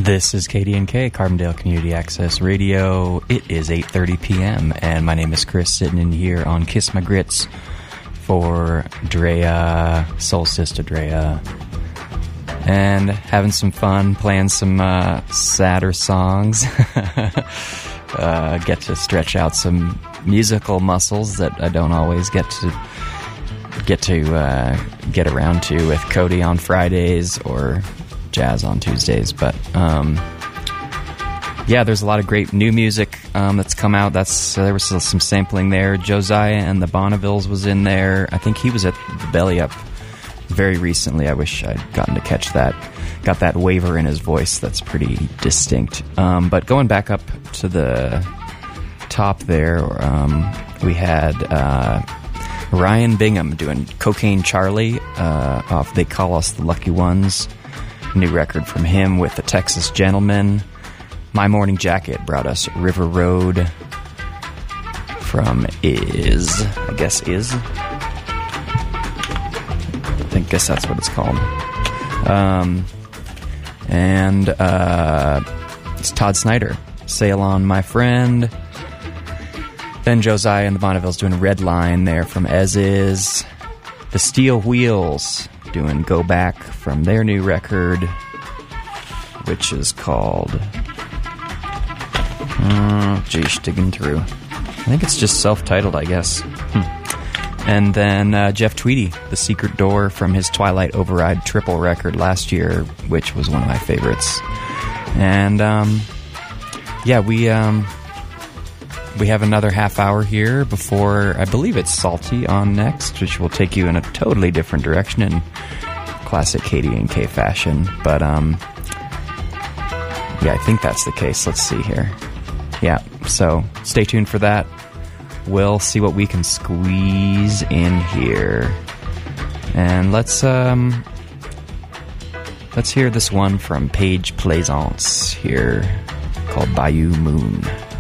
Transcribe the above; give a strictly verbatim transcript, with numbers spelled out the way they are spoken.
This is K D N K, Carbondale Community Access Radio. It is eight thirty p.m. and my name is Chris, sitting in here on Kiss My Grits for Drea, Soul Sister Drea, and having some fun, playing some uh, sadder songs. uh, get to stretch out some musical muscles that I don't always get to get to uh, get around to with Cody on Fridays or jazz on Tuesdays. But um, yeah, there's a lot of great new music um, that's come out. That's uh, there was some sampling there. Josiah and the Bonnevilles was in there. I think he was at the Belly Up very recently. I wish I'd gotten to catch that. Got that waver in his voice that's pretty distinct. Um, but going back up to the top there, um, we had uh, Ryan Bingham doing Cocaine Charlie uh, off They Call Us the Lucky Ones. New record from him with the Texas Gentleman. My Morning Jacket brought us River Road from Is. I guess Is. I think guess that's what it's called. Um, and uh, it's Todd Snyder. Sail On, My Friend. Then Josiah and the Bonnevilles doing Red Line there from As Is. The Steel Wheels doing Go Back from their new record, which is called uh, geez, digging through. I think it's just self-titled, I guess. Hmm. And then uh, Jeff Tweedy, The Secret Door from his Twilight Override triple record last year, which was one of my favorites. And um, yeah, we um, we have another half hour here before, I believe it's Salty on next, which will take you in a totally different direction in classic K D N K fashion. But um, yeah, I think that's the case. Let's see here. Yeah, so stay tuned for that. We'll see what we can squeeze in here. And let's um, let's hear this one from Paige Plaisance here called Bayou Moon.